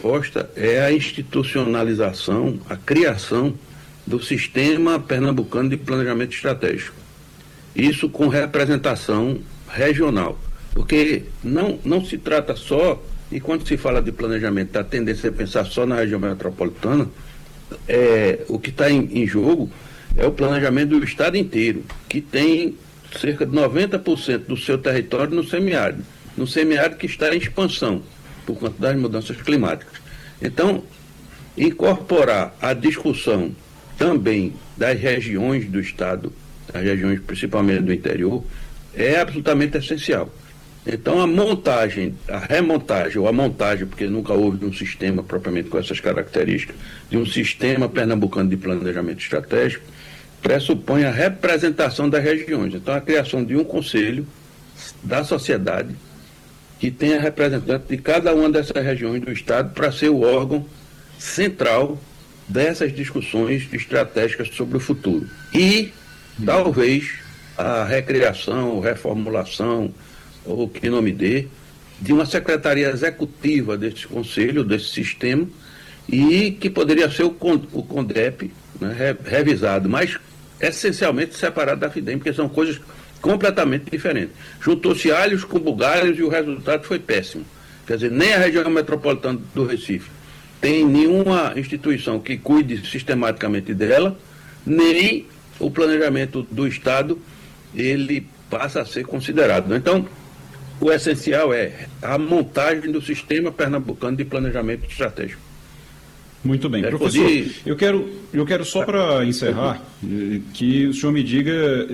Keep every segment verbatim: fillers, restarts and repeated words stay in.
proposta é a institucionalização, a criação do Sistema Pernambucano de Planejamento Estratégico. Isso com representação regional, porque não, não se trata só, e quando se fala de planejamento, a tendência é pensar só na região metropolitana, é, o que está em, em jogo é o planejamento do estado inteiro, que tem cerca de noventa por cento do seu território no semiárido, no semiárido que está em expansão, por conta das mudanças climáticas. Então, incorporar a discussão também das regiões do estado, as regiões principalmente do interior, é absolutamente essencial. Então a montagem, a remontagem ou a montagem, porque nunca houve um sistema propriamente com essas características, de um sistema pernambucano de planejamento estratégico, pressupõe a representação das regiões. Então a criação de um conselho da sociedade que tenha representante de cada uma dessas regiões do estado para ser o órgão central dessas discussões estratégicas sobre o futuro. E talvez a recriação, reformulação, ou que nome dê, de uma secretaria executiva desse conselho, desse sistema, e que poderia ser o, o CONDEP, né, re, revisado, mas essencialmente separado da FIDEM, porque são coisas completamente diferentes. Juntou-se alhos com bugalhos e o resultado foi péssimo. Quer dizer, nem a região metropolitana do Recife tem nenhuma instituição que cuide sistematicamente dela, nem o planejamento do Estado, ele passa a ser considerado. Então, o essencial é a montagem do Sistema Pernambucano de Planejamento Estratégico. Muito bem. Professor, eu quero, eu quero só para encerrar, que o senhor me diga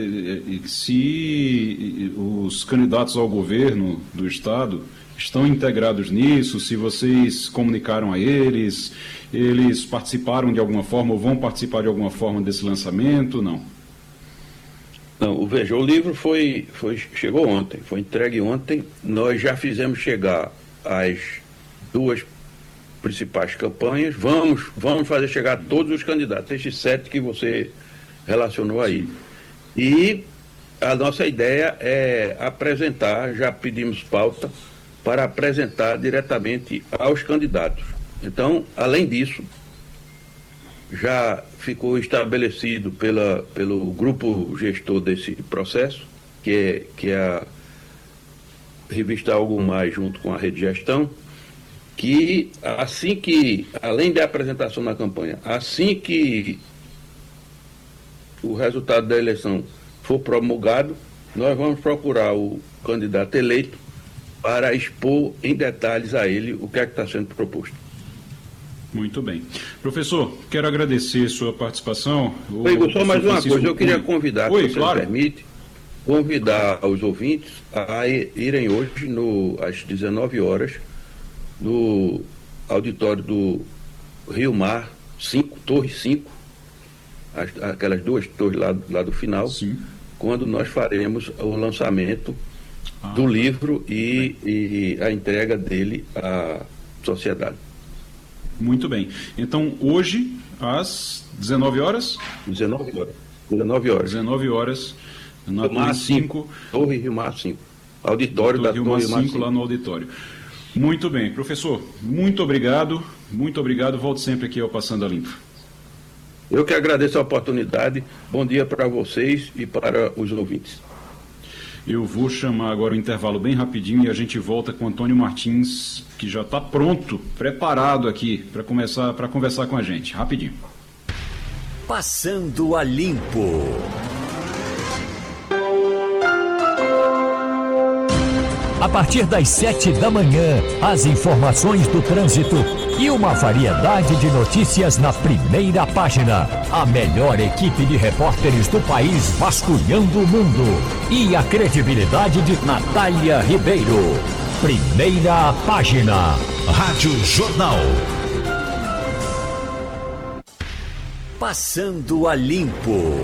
se os candidatos ao governo do Estado estão integrados nisso, se vocês comunicaram a eles, eles participaram de alguma forma ou vão participar de alguma forma desse lançamento, não? Não, veja, o livro foi, foi, chegou ontem, foi entregue ontem, nós já fizemos chegar as duas principais campanhas, vamos, vamos fazer chegar todos os candidatos, esses sete que você relacionou aí. E a nossa ideia é apresentar, já pedimos pauta, para apresentar diretamente aos candidatos. Então, além disso, já ficou estabelecido pela, pelo grupo gestor desse processo, que é, que é a revista Algo Mais, junto com a Rede Gestão, que assim que, além da apresentação na campanha, assim que o resultado da eleição for promulgado, nós vamos procurar o candidato eleito para expor em detalhes a ele o que é que está sendo proposto. Muito bem. Professor, quero agradecer sua participação. O Oi, só mais uma coisa, eu queria convidar, Oi, se claro. você me permite, convidar os ouvintes a irem hoje, no, às dezenove horas, no auditório do Rio Mar cinco, Torre cinco, as, aquelas duas torres lá, lá do final, sim, quando nós faremos o lançamento ah, do livro e, e a entrega dele à sociedade. Muito bem. Então, hoje, às dezenove horas? dezenove horas. dezenove horas. dezenove horas, na Rio Mar cinco. Torre Rio Mar cinco. Auditório da Rio Mar cinco, lá no auditório. Muito bem. Professor, muito obrigado. Muito obrigado. Volto sempre aqui ao Passando a Limpo. Eu que agradeço a oportunidade. Bom dia para vocês e para os ouvintes. Eu vou chamar agora o intervalo bem rapidinho e a gente volta com o Antônio Martins, que já está pronto, preparado aqui para começar, para conversar com a gente. Rapidinho. Passando a Limpo. A partir das sete da manhã, as informações do trânsito e uma variedade de notícias na primeira página. A melhor equipe de repórteres do país vasculhando o mundo. E a credibilidade de Natália Ribeiro. Primeira página. Rádio Jornal. Passando a Limpo.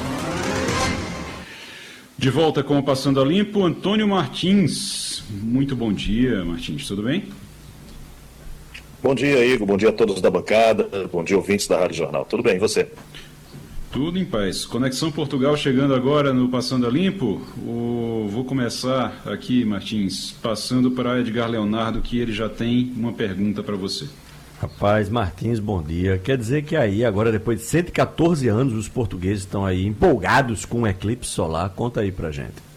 De volta com o Passando a Limpo, Antônio Martins. Muito bom dia, Martins, tudo bem? Bom dia, Igor, bom dia a todos da bancada, bom dia, ouvintes da Rádio Jornal. Tudo bem, e você? Tudo em paz. Conexão Portugal chegando agora no Passando a Limpo. O... Vou começar aqui, Martins, passando para Edgar Leonardo, que ele já tem uma pergunta para você. Rapaz, Martins, bom dia. Quer dizer que aí, agora depois de cento e quatorze anos, os portugueses estão aí empolgados com o eclipse solar. Conta aí pra gente.